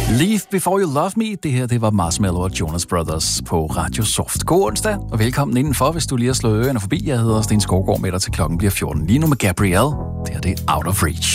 Leave Before You Love Me, det her det var Marshmello og Jonas Brothers på Radio Soft. God onsdag, og velkommen indenfor, hvis du lige har slået ørerne forbi. Jeg hedder Sten Skovgaard med dig til klokken bliver 14. Lige nu med Gabrielle. Det her det er Out of Reach.